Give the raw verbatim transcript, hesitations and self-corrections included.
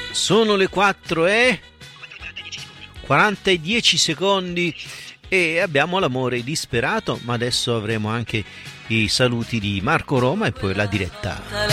Sono le quattro e quaranta e dieci secondi e abbiamo l'amore disperato, ma adesso avremo anche i saluti di Marco Roma e poi la diretta.